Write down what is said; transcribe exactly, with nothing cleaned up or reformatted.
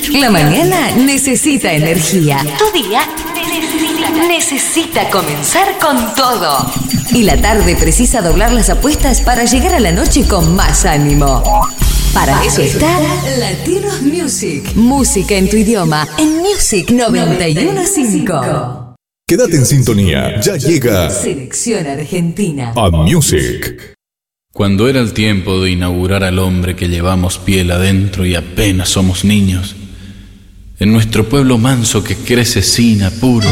La mañana necesita energía. Tu día necesita, necesita comenzar con todo. Y la tarde precisa doblar las apuestas para llegar a la noche con más ánimo. Para eso está Latinos Music. Música en tu idioma en Music noventa y uno punto cinco. Quédate en sintonía, ya llega Selección Argentina a Music. Cuando era el tiempo de inaugurar al hombre que llevamos piel adentro y apenas somos niños, en nuestro pueblo manso que crece sin apuro,